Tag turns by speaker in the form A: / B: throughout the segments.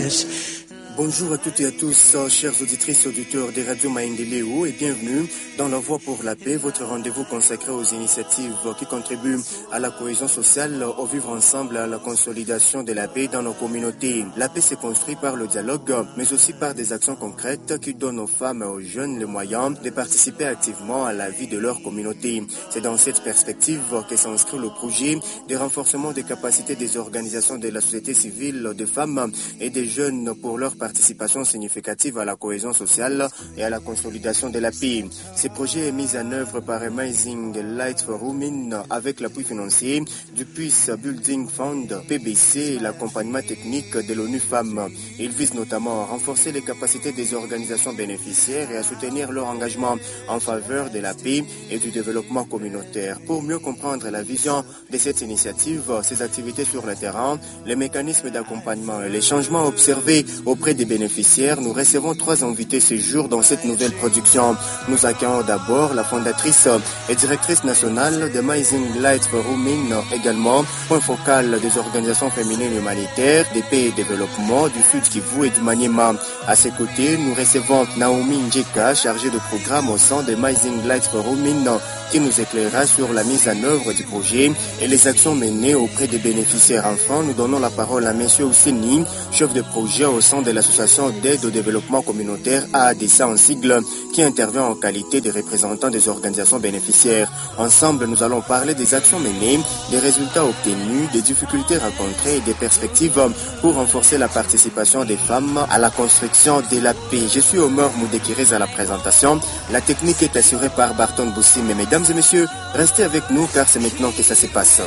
A: Bonjour à toutes et à tous, chers auditrices et auditeurs des radios Maendeleo, et bienvenue dans La Voix pour la Paix, votre rendez-vous consacré aux initiatives qui contribuent à la cohésion sociale, au vivre ensemble, à la consolidation de la paix dans nos communautés. La paix se construit par le dialogue, mais aussi par des actions concrètes qui donnent aux femmes et aux jeunes les moyens de participer activement à la vie de leur communauté. C'est dans cette perspective que s'inscrit le projet de renforcement des capacités des organisations de la société civile, des femmes et des jeunes pour leur participation significative à la cohésion sociale et à la consolidation de la paix. Ce projet est mis en œuvre par Amazing Light for Women avec l'appui financier du Peace Building Fund, PBC et l'accompagnement technique de l'ONU Femmes. Il vise notamment à renforcer les capacités des organisations bénéficiaires et à soutenir leur engagement en faveur de la paix et du développement communautaire. Pour mieux comprendre la vision de cette initiative, ses activités sur le terrain, les mécanismes d'accompagnement et les changements observés auprès des bénéficiaires, nous recevons 3 invités ce jour dans cette nouvelle production. Nous accueillons d'abord la fondatrice et directrice nationale de Amazing Light for Women, également point focal des organisations féminines humanitaires, des pays et développement du Sud Kivu et du Maniema. À ses côtés, nous recevons Naomi Njeka, chargée de programme au sein de Amazing Light for Women, qui nous éclairera sur la mise en œuvre du projet et les actions menées auprès des bénéficiaires. Enfin, nous donnons la parole à M. Ousseni, chef de projet au sein de l'association d'aide au développement communautaire AADSA en sigle, qui intervient en qualité de représentant des organisations bénéficiaires. Ensemble, nous allons parler des actions menées, des résultats obtenus, des difficultés rencontrées et des perspectives pour renforcer la participation des femmes à la construction de la paix. Je suis Omer Moudekirez à la présentation. La technique est assurée par Barton Boussim. Mais mesdames et messieurs, restez avec nous car c'est maintenant que ça se passe.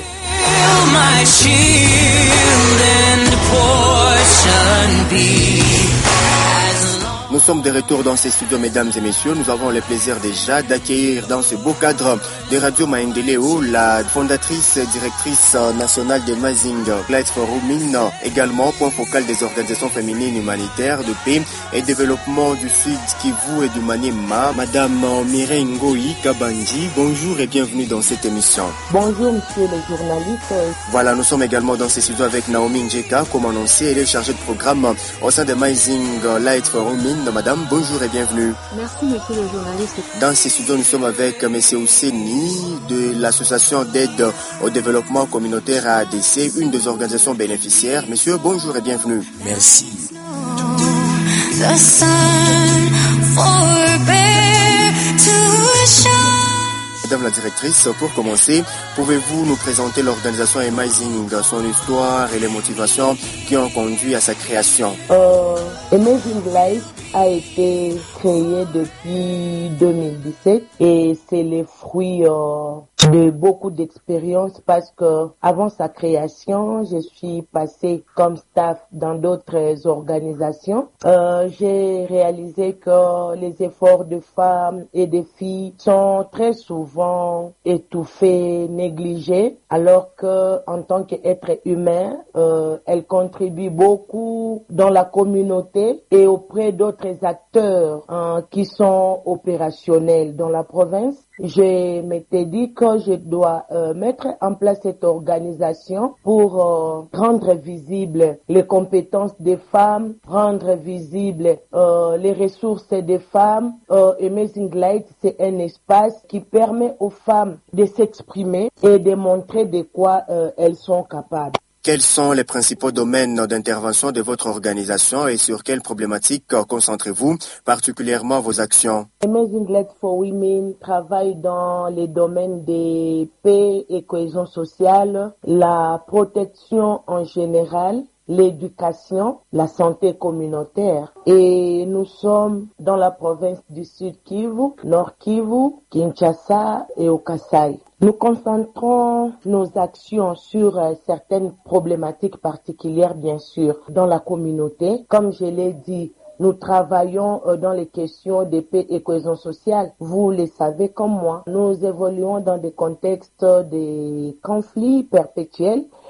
A: Nous sommes de retour dans ces studios, mesdames et messieurs. Nous avons le plaisir déjà d'accueillir dans ce beau cadre des radios Maendeleo la fondatrice et directrice nationale de Amazing Light for Women, également point focal des organisations féminines humanitaires de paix et développement du Sud Kivu et du Maniema, Madame Mireille Ngoï Kabanji. Bonjour et bienvenue dans cette émission.
B: Bonjour, monsieur le journaliste.
A: Voilà, nous sommes également dans ces studios avec Naomi Njeka, comme annoncé. Elle est chargée de programme au sein de Amazing Light for Women. Madame, bonjour et bienvenue.
B: Merci, monsieur le journaliste.
A: Dans ces studios, nous sommes avec monsieur Ousseni de l'association d'aide au développement communautaire AADC, une des organisations bénéficiaires. Monsieur, bonjour et bienvenue.
C: Merci.
A: Madame la directrice, pour commencer, pouvez-vous nous présenter l'organisation Amazing, son histoire et les motivations qui ont conduit à sa création?
B: Amazing Life a été créé depuis 2017 et c'est le fruit de beaucoup d'expériences parce que avant sa création, je suis passée comme staff dans d'autres organisations. J'ai réalisé que les efforts de femmes et de filles sont très souvent étouffés, négligés, alors que en tant qu'être humain, elles contribuent beaucoup dans la communauté et auprès d'autres acteurs qui sont opérationnels dans la province. Je m'étais dit que je dois mettre en place cette organisation pour rendre visibles les compétences des femmes, rendre visibles les ressources des femmes. Amazing Light, c'est un espace qui permet aux femmes de s'exprimer et de montrer de quoi elles sont capables.
A: Quels sont les principaux domaines d'intervention de votre organisation et sur quelles problématiques concentrez-vous particulièrement vos actions?
B: Amazing Light for Women travaille dans les domaines de paix et cohésion sociale, la protection en général, l'éducation, la santé communautaire. Et nous sommes dans la province du Sud Kivu, Nord Kivu, Kinshasa et au Kasaï. Nous concentrons nos actions sur certaines problématiques particulières, bien sûr, dans la communauté. Comme je l'ai dit, nous travaillons dans les questions de paix et cohésion sociale. Vous le savez comme moi, nous évoluons dans des contextes de conflits perpétuels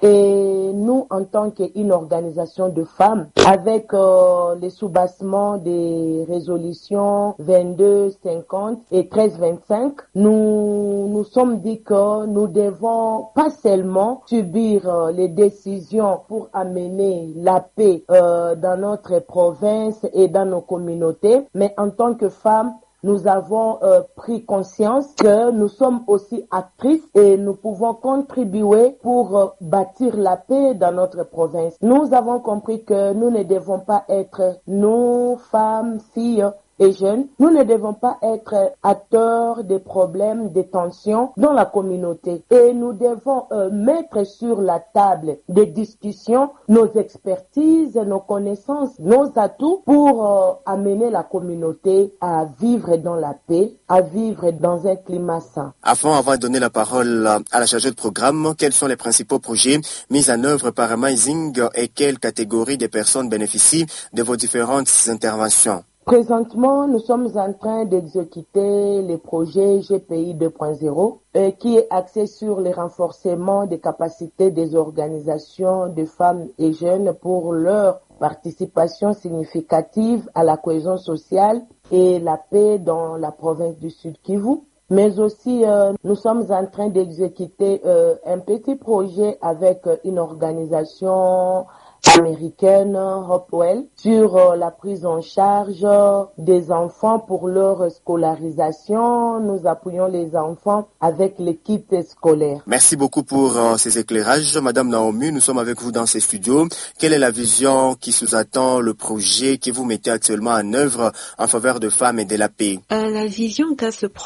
B: Et nous, en tant qu'une organisation de femmes, avec les soubassements des résolutions 22, 50 et 13, 25, nous sommes dit que nous devons pas seulement subir les décisions pour amener la paix dans notre province et dans nos communautés, mais en tant que femmes, nous avons pris conscience que nous sommes aussi actrices et nous pouvons contribuer pour bâtir la paix dans notre province. Nous avons compris que nous ne devons pas être, nous, femmes, filles et jeunes, nous ne devons pas être acteurs des problèmes, des tensions dans la communauté. Et nous devons mettre sur la table des discussions nos expertises, nos connaissances, nos atouts pour amener la communauté à vivre dans la paix, à vivre dans un climat sain.
A: Avant de donner la parole à la chargée de programme, quels sont les principaux projets mis en œuvre par Amazing et quelle catégorie de personnes bénéficient de vos différentes interventions?
B: Présentement, nous sommes en train d'exécuter le projet GPI 2.0 qui est axé sur le renforcement des capacités des organisations de femmes et jeunes pour leur participation significative à la cohésion sociale et la paix dans la province du Sud Kivu. Mais aussi, nous sommes en train d'exécuter un petit projet avec une organisation américaine, Hopewell, sur la prise en charge des enfants pour leur scolarisation. Nous appuyons les enfants avec les kits scolaires.
A: Merci beaucoup pour ces éclairages. Madame Naomi, nous sommes avec vous dans ces studios. Quelle est la vision qui sous-attend le projet que vous mettez actuellement en œuvre en faveur de femmes et de la paix?
C: La vision qu'a ce projet